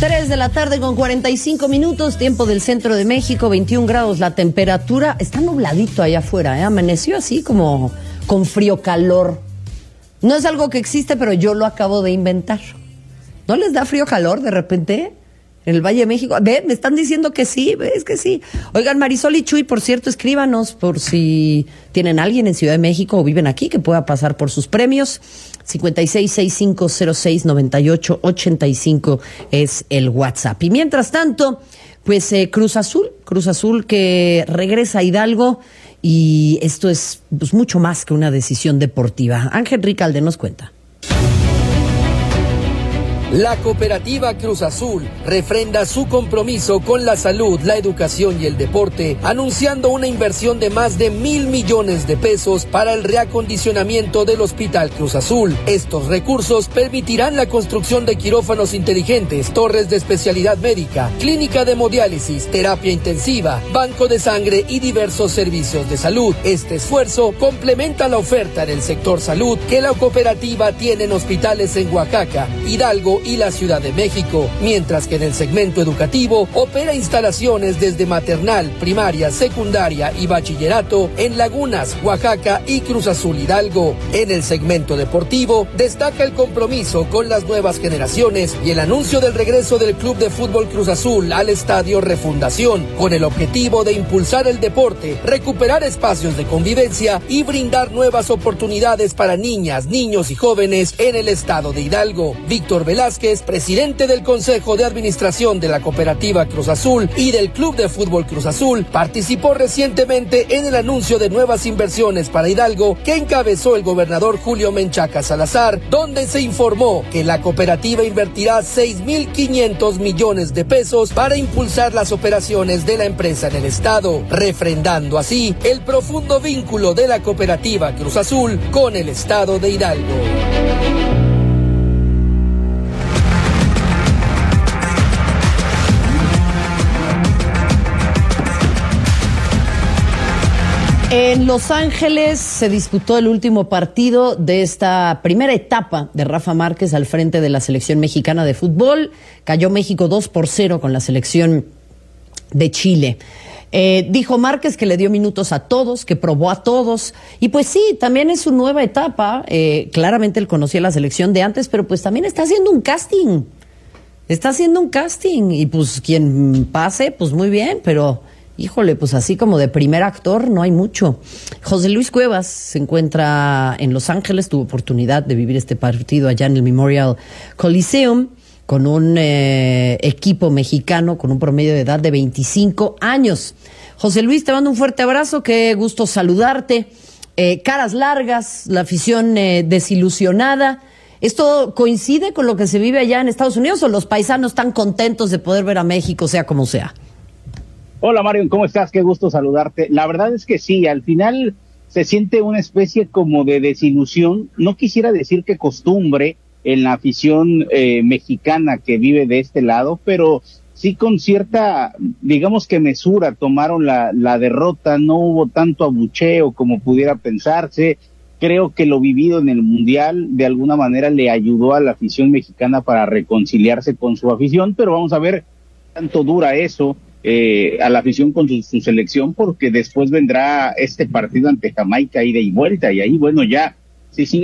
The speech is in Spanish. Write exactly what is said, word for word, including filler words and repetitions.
tres de la tarde con cuarenta y cinco minutos, tiempo del centro de México, veintiún grados la temperatura. Está nubladito allá afuera, ¿eh? Amaneció así como con frío calor. No es algo que existe, pero yo lo acabo de inventar. ¿No les da frío calor de repente en el Valle de México? Ve, me están diciendo que sí, ves que sí. Oigan, Marisol y Chuy, por cierto, escríbanos por si tienen a alguien en Ciudad de México o viven aquí que pueda pasar por sus premios. cincuenta y seis, sesenta y cinco cero seis, noventa y ocho ochenta y cinco es el WhatsApp. Y mientras tanto, pues eh, Cruz Azul, Cruz Azul que regresa a Hidalgo, y esto es pues, mucho más que una decisión deportiva. Ángel Ricalde nos cuenta. La cooperativa Cruz Azul refrenda su compromiso con la salud, la educación y el deporte, anunciando una inversión de más de mil millones de pesos para el reacondicionamiento del Hospital Cruz Azul. Estos recursos permitirán la construcción de quirófanos inteligentes, torres de especialidad médica, clínica de hemodiálisis, terapia intensiva, banco de sangre y diversos servicios de salud. Este esfuerzo complementa la oferta en el sector salud que la cooperativa tiene en hospitales en Oaxaca, Hidalgo y la Ciudad de México, mientras que en el segmento educativo opera instalaciones desde maternal, primaria, secundaria y bachillerato en Lagunas, Oaxaca y Cruz Azul Hidalgo. En el segmento deportivo destaca el compromiso con las nuevas generaciones y el anuncio del regreso del Club de Fútbol Cruz Azul al Estadio Refundación, con el objetivo de impulsar el deporte, recuperar espacios de convivencia y brindar nuevas oportunidades para niñas, niños y jóvenes en el estado de Hidalgo. Víctor Velázquez, presidente del Consejo de Administración de la Cooperativa Cruz Azul y del Club de Fútbol Cruz Azul, participó recientemente en el anuncio de nuevas inversiones para Hidalgo que encabezó el gobernador Julio Menchaca Salazar, donde se informó que la cooperativa invertirá seis mil quinientos millones de pesos para impulsar las operaciones de la empresa en el estado, refrendando así el profundo vínculo de la cooperativa Cruz Azul con el estado de Hidalgo. En Los Ángeles se disputó el último partido de esta primera etapa de Rafa Márquez al frente de la selección mexicana de fútbol. Cayó México dos por cero con la selección de Chile. Eh, dijo Márquez que le dio minutos a todos, que probó a todos. Y pues sí, también es su nueva etapa. Eh, claramente él conocía la selección de antes, pero pues también está haciendo un casting. Está haciendo un casting. Y pues quien pase, pues muy bien, pero... híjole, pues así como de primer actor no hay mucho. José Luis Cuevas se encuentra en Los Ángeles, tuvo oportunidad de vivir este partido allá en el Memorial Coliseum con un eh, equipo mexicano con un promedio de edad de veinticinco años. José Luis, te mando un fuerte abrazo, qué gusto saludarte. Eh, caras largas, la afición eh, desilusionada. ¿Esto coincide con lo que se vive allá en Estados Unidos o los paisanos están contentos de poder ver a México, sea como sea? Hola Mario, ¿cómo estás? Qué gusto saludarte. La verdad es que sí, al final se siente una especie como de desilusión. No quisiera decir que costumbre en la afición eh, mexicana que vive de este lado, pero sí con cierta, digamos que mesura tomaron la, la derrota. No hubo tanto abucheo como pudiera pensarse. Creo que lo vivido en el Mundial de alguna manera le ayudó a la afición mexicana para reconciliarse con su afición, pero vamos a ver cuánto dura eso. Eh, a la afición con su, su selección, porque después vendrá este partido ante Jamaica ida y vuelta, y ahí bueno ya si sigue